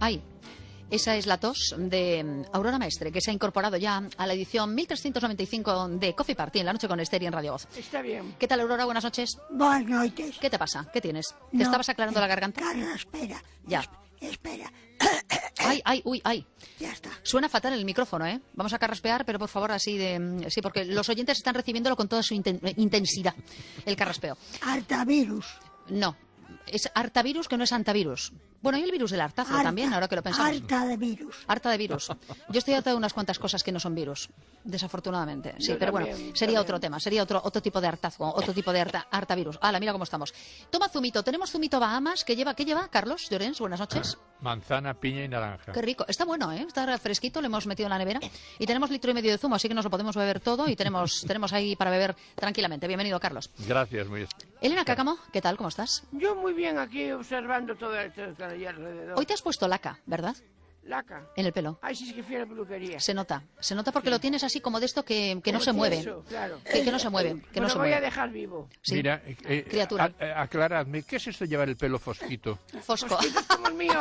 Ay, esa es la tos de Aurora Maestre, que se ha incorporado ya a la edición 1395 de Coffee Party en la noche con Esther y en Radio Voz. Está bien. ¿Qué tal, Aurora? Buenas noches. Buenas noches. ¿Qué te pasa? ¿Qué tienes? ¿Te No, estabas aclarando la garganta? Carla, espera. Ya. Espera. Ay. Ya está. Suena fatal el micrófono, ¿eh? Vamos a carraspear, pero por favor así de... Sí, porque los oyentes están recibiéndolo con toda su intensidad, el carraspeo. Artavirus. No, es hartavirus que no es antavirus. Bueno, y el virus del hartazo también, ahora que lo pensamos. Harta de virus. Harta de virus. Yo estoy harta de unas cuantas cosas que no son virus, desafortunadamente. Sí, Yo pero también, bueno, sería otro tema, sería otro tipo de hartazgo, otro tipo de hartavirus. ¡Hala, mira cómo estamos! Toma zumito. Tenemos zumito Bahamas, ¿qué lleva? Carlos Llorens, buenas noches. Manzana, piña y naranja. Qué rico. Está bueno, ¿eh? Está fresquito, lo hemos metido en la nevera. Y tenemos 1,5 litros de zumo, así que nos lo podemos beber todo y tenemos ahí para beber tranquilamente. Bienvenido, Carlos. Gracias, muy Elena Cácamo, ¿qué tal? ¿Cómo estás? Yo muy bien aquí observando todo esto que hay alrededor. Hoy te has puesto laca, ¿verdad? Laca. En el pelo. Ay, sí, es que fui a la peluquería. Se nota porque lo tienes así como de esto que no se mueve. Eso, claro. Que no se mueve, que no Bueno, se voy a mueve. dejar vivo. Sí. Mira, Criatura. aclaradme, ¿qué es esto de llevar el pelo fosquito? Fosco. Mosquitos como el mío.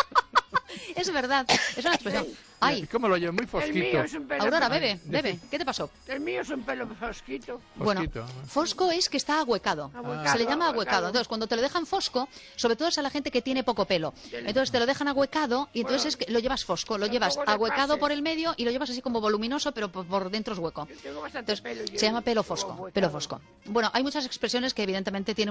Es verdad, es una expresión. Ay, ¿Cómo lo llevo? Muy El fosquito. mío es un pelo. Aurora, bebe. ¿Qué te pasó? El mío es un pelo fosquito. Bueno, Fosquito. fosco es que está ahuecado. Ahuecado, Se le llama ahuecado. ahuecado. Entonces, cuando te lo dejan fosco, sobre todo es a la gente que tiene poco pelo. Entonces te lo dejan ahuecado y entonces es que lo llevas fosco. Lo llevas tampoco te ahuecado pases. por el medio y lo llevas así como voluminoso, pero por dentro es hueco. Yo tengo bastante Entonces, pelo. se llama pelo fosco. Pelo fosco. Bueno, hay muchas expresiones que evidentemente tienen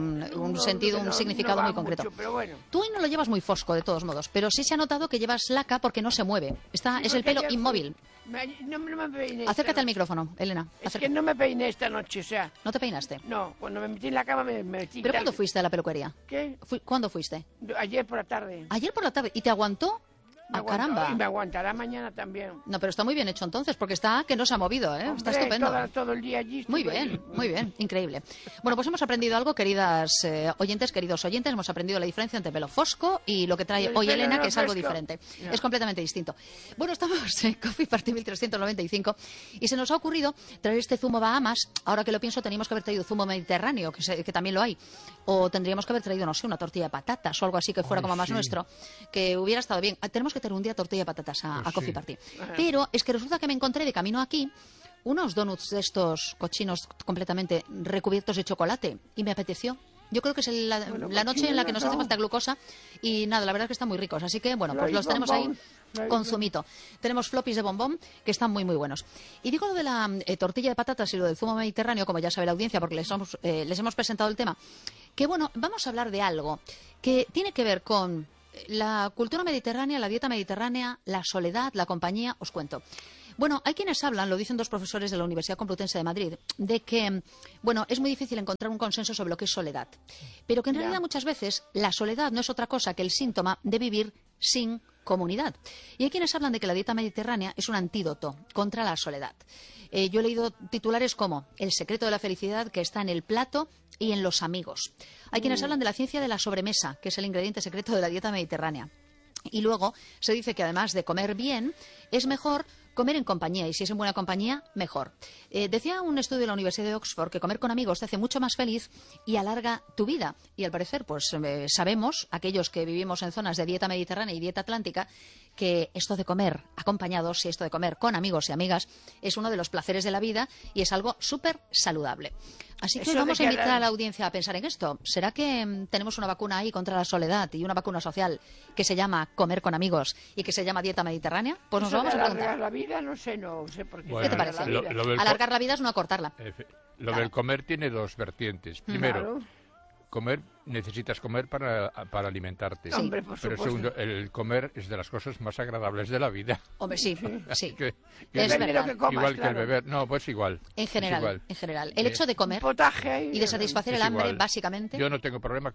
un sentido, un significado muy concreto. Mucho, pero bueno. Tú hoy no lo llevas muy fosco, de todos modos, pero sí se ha notado que llevas laca porque no se mueve. Es el Porque pelo ayer inmóvil. No me peiné. Acércate esta al noche. micrófono, Elena. Es acércate. que no me peiné esta noche, o sea. ¿No te peinaste? No, cuando me metí en la cama me metí. ¿Pero tal- cuándo fuiste a la peluquería? ¿Qué? ¿Cuándo fuiste? Ayer por la tarde. Ayer por la tarde. ¿Y te aguantó? Me ¡Ah, aguantó, caramba! Y me aguantará mañana también. No, pero está muy bien hecho entonces, porque está que no se ha movido, ¿eh? Está Hombre, estupendo. todo el día allí. Muy estuve bien, allí. muy bien, increíble. Bueno, pues hemos aprendido algo, queridas oyentes, queridos oyentes, hemos aprendido la diferencia entre pelo fosco y lo que trae El hoy pelo Elena, no que es algo fresco. diferente. Ya. Es completamente distinto. Bueno, estamos en Coffee Party 1395 y se nos ha ocurrido traer este zumo Bahamas. Ahora que lo pienso, teníamos que haber traído zumo mediterráneo, que también lo hay. O tendríamos que haber traído, no sé, una tortilla de patatas o algo así que fuera como más sí. nuestro, que hubiera estado bien. Tenemos que tener un día tortilla de patatas a Pues Coffee sí. Party. Pero es que resulta que me encontré de camino aquí unos donuts de estos cochinos completamente recubiertos de chocolate y me apeteció. Yo creo que es la noche en la que nos hace falta glucosa y nada, la verdad es que están muy ricos. Así que, bueno, pues los tenemos ahí con zumito. Tenemos floppies de bombón que están muy, muy buenos. Y digo lo de la tortilla de patatas y lo del zumo mediterráneo, como ya sabe la audiencia, porque les hemos presentado el tema, que bueno, vamos a hablar de algo que tiene que ver con la cultura mediterránea, la dieta mediterránea, la soledad, la compañía. Os cuento. Bueno, hay quienes hablan, lo dicen dos profesores de la Universidad Complutense de Madrid, de que, bueno, es muy difícil encontrar un consenso sobre lo que es soledad. Pero que en realidad muchas veces la soledad no es otra cosa que el síntoma de vivir sin comunidad. Y hay quienes hablan de que la dieta mediterránea es un antídoto contra la soledad. Yo he leído titulares como El secreto de la felicidad que está en el plato y en los amigos. Hay quienes hablan de la ciencia de la sobremesa, que es el ingrediente secreto de la dieta mediterránea. Y luego se dice que además de comer bien, es mejor comer en compañía, y si es en buena compañía, mejor. Decía un estudio de la Universidad de Oxford que comer con amigos te hace mucho más feliz y alarga tu vida. Y al parecer, pues sabemos, aquellos que vivimos en zonas de dieta mediterránea y dieta atlántica, que esto de comer acompañados y esto de comer con amigos y amigas es uno de los placeres de la vida y es algo súper saludable. Así que Eso vamos a de que invitar ahora- a la audiencia a pensar en esto. ¿Será que tenemos una vacuna ahí contra la soledad y una vacuna social que se llama comer con amigos y que se llama dieta mediterránea? Pues nos lo vamos a Alargar preguntar. la vida, no sé por qué. Bueno, ¿Qué te parece? La vida. Lo del Alargar la vida es no acortarla. Lo del comer tiene dos vertientes. Primero, Claro. comer, necesitas comer para alimentarte. Sí. Hombre, por Pero supuesto. segundo, el comer es de las cosas más agradables de la vida. Hombre, sí, sí. Que- Es Depende de lo verdad. que comas, igual que el claro. beber. No, pues igual. En Es general, igual. en general. El hecho de comer Potaje ahí. y de satisfacer Es el hambre, igual. básicamente. Yo no tengo problema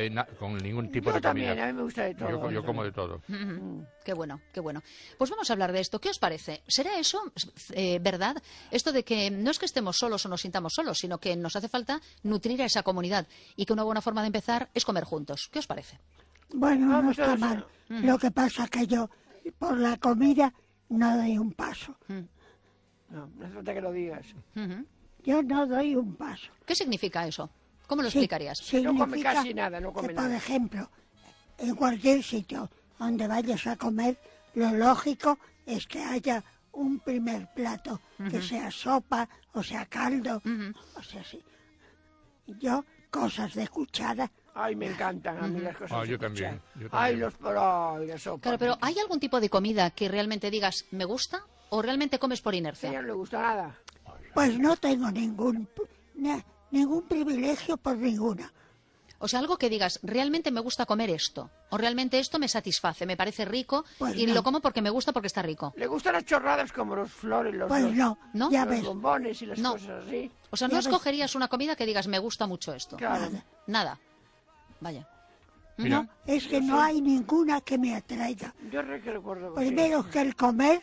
con ningún tipo Yo de comida. también, a mí me gusta de todo. Yo como de todo. Qué bueno, qué bueno. Pues vamos a hablar de esto. ¿Qué os parece? ¿Será eso verdad? Esto de que no es que estemos solos o nos sintamos solos, sino que nos hace falta nutrir a esa comunidad y que una buena forma de empezar es comer juntos. ¿Qué os parece? Bueno, no Vamos está a- mal. Lo que pasa es que yo, por la comida, no doy un paso. No, no hace falta que lo digas. Yo no doy un paso. ¿Qué significa eso? ¿Cómo lo Sí, explicarías? No come significa casi nada, no come que, por nada. ejemplo, en cualquier sitio, donde vayas a comer, lo lógico es que haya un primer plato, que sea sopa, o sea caldo, o sea así. Yo, cosas de cuchara. Ay, me encantan a mí las cosas. Yo de también. cuchara. Ay, la sopa. Claro, pero ¿hay algún tipo de comida que realmente digas me gusta o realmente comes por A inercia? ella no le gusta nada. Pues no tengo ningún privilegio por ninguna. O sea, algo que digas, realmente me gusta comer esto, o realmente esto me satisface, me parece rico, Pues y no. lo como porque me gusta, porque está rico. Le gustan las chorradas como los flores, Pues no, ¿No? ya los ves. bombones y las No. cosas así. O sea, no Ya ves. escogerías una comida que digas, me gusta mucho esto. Claro. Nada. Vaya. Mira, No, es que no hay ninguna que me atraiga. Yo recuerdo que Primero que el comer,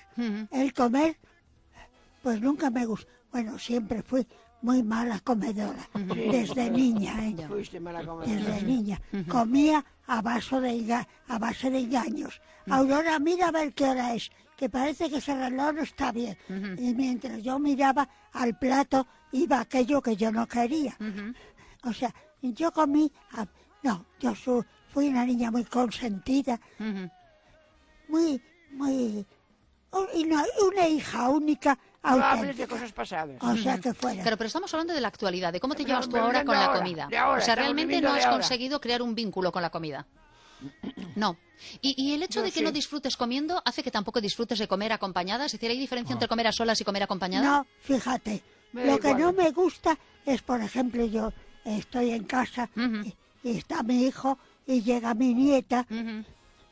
pues nunca me gustó. Bueno, siempre fui muy mala comedora, desde niña, ¿eh? Ya. fuiste mala comedora. Desde niña. Comía a base de engaños. Aurora, mira a ver qué hora es, que parece que ese reloj no está bien. Y mientras yo miraba al plato, iba aquello que yo no quería. O sea, yo comí... no, yo fui una niña muy consentida, muy... una hija única, No hables de auténtica. cosas pasadas. O sea que fuera. Claro, pero estamos hablando de la actualidad, de cómo te llevas tú pero ahora viviendo con la ahora, comida. de ahora, O sea, estamos realmente viviendo no de has ahora. conseguido crear un vínculo con la comida. No. Y el hecho Yo de que sí. no disfrutes comiendo hace que tampoco disfrutes de comer acompañada. Es decir, ¿hay diferencia entre comer a solas y comer acompañada? No, fíjate, Me da lo que igual. no me gusta es, por ejemplo, yo estoy en casa y está mi hijo y llega mi nieta y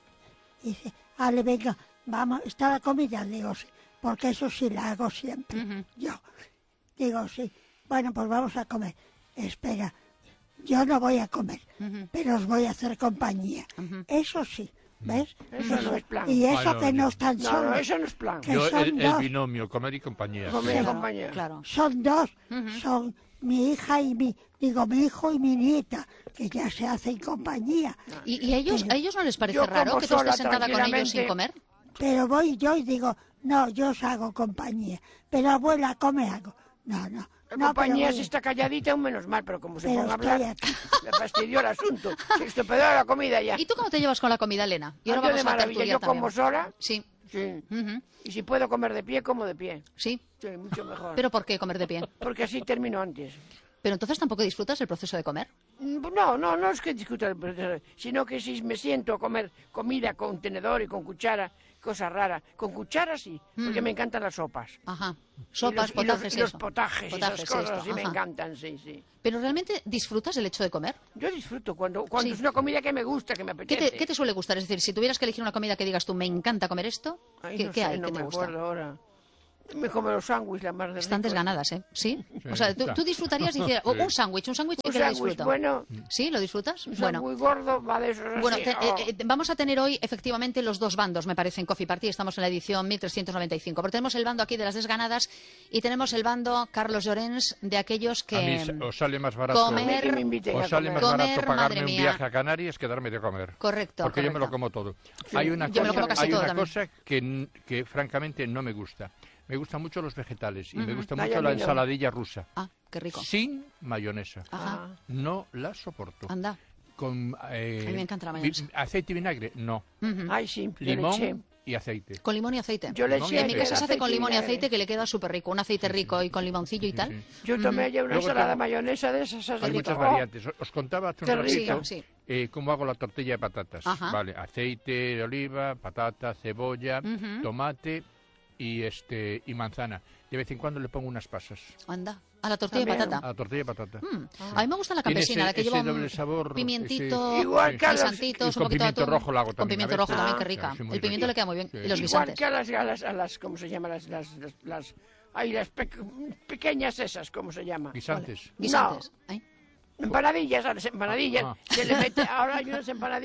dice, Ale, venga, vamos, está la comida. Digo, sí, porque eso sí la hago siempre. Yo digo, sí, bueno, pues vamos a comer. Espera, yo no voy a comer, pero os voy a hacer compañía. Eso sí, ¿ves? Eso no es plan. Y eso Bueno, que no yo- están No, solos. eso no es plan. Que yo son el dos. binomio, comer y compañía. Comer en Claro, compañía. claro. Son dos, son mi hija y mi hijo y mi nieta, que ya se hacen compañía. ¿Y a ellos no les parece Yo raro como que tú estés sola, sentada con ellos sin tranquilamente. comer? Pero voy yo y digo, no, yo os hago compañía. Pero abuela, come algo. No. La No, compañía pero si voy- está calladita, aún menos mal, pero como se Pero ponga a estoy hablar, aquí. le fastidió el asunto. Se estropeó la comida ya. ¿Y tú cómo te llevas con la comida, Elena? Y ahora Yo de vamos a la maravilla, tertulia yo como también. sola, Sí, sí. ujú, Y si puedo comer de pie, como de pie. sí. Sí, mucho mejor. ¿Pero por qué comer de pie? Porque así termino antes. ¿Pero entonces tampoco disfrutas el proceso de comer? No es que discuta el proceso, sino que si me siento a comer comida con tenedor y con cuchara, cosa rara. Con cuchara sí, porque me encantan las sopas. Ajá. Y Sopas, los- y los- potajes, y los eso. potajes, Potajes, esas cosas esto, sí me ajá. encantan, sí. ¿Pero realmente disfrutas el hecho de comer? Yo disfruto cuando Sí. es una comida que me gusta, que me ¿Qué apetece. te suele gustar? Es decir, si tuvieras que elegir una comida que digas tú, me encanta comer esto, Ay, ¿qué, no qué sé, hay? no ¿Qué te me gusta? acuerdo ahora. Me como los sándwiches, la más de Están rico. desganadas, ¿eh? ¿Sí? O sea, tú disfrutarías y dijeras, Sí. un sándwich Un que lo sándwich, disfruto. bueno, ¿Sí? ¿Lo disfrutas? un Bueno. sándwich gordo, va de esos así. Bueno, oh. vamos a tener hoy efectivamente los dos bandos, me parece, en Coffee Party. Estamos en la edición 1395. Pero tenemos el bando aquí de las desganadas y tenemos el bando Carlos Llorens de aquellos A mí que... os sale más barato, comer- Que me inviten a os sale comer. más barato Comer, pagarme madre un mía. viaje a Canarias que darme de comer. Correcto, Porque yo me lo correcto. como todo. Hay una Yo me lo como casi hay todo una también. cosa que francamente no me gusta. Me gustan mucho los vegetales y me gusta Ay, mucho a la mí no. ensaladilla rusa. Ah, qué rico. Sin mayonesa. Ajá, No la soporto. anda. Con, A mí me encanta la mayonesa. aceite y vinagre, no. Ay, sí, yo le eché. Limón y aceite. Con limón y aceite. Yo le No, eché En mi casa se hace con aceite y limón y vinagre. aceite que le queda súper rico. Un aceite rico y con limoncillo y Sí, tal. sí. Yo tomé ayer una Luego ensalada tengo- mayonesa de esas. Hay así, muchas oh, variantes. Os contaba hace un Qué rico. ratito Sí. cómo hago la tortilla de patatas. Ajá. Vale, aceite de oliva, patata, cebolla, tomate y manzana. De vez en cuando le pongo unas pasas Anda. A la tortilla de También. patata. a la tortilla de patata. A mí me gusta la Tiene campesina, ese- la que ese lleva un doble sabor, pimientito, ese- Igual que a las- guisantitos, y un con poquito de pimiento atún. rojo lo hago Con también, pimiento a rojo veces. también, qué Sí, rica. sí, muy El pimiento rico. le queda muy bien. Sí. Y los Igual guisantes. que a las ¿cómo se llama? Las pequeñas esas, ¿cómo se llama? Guisantes. Guisantes. Ay. Empanadillas, a las empanadillas. Ah. Se le mete, ahora hay unas empanadillas.